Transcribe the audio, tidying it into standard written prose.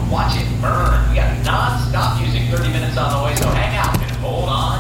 Watch it burn. We got non-stop music 30 minutes on the way, so hang out and hold on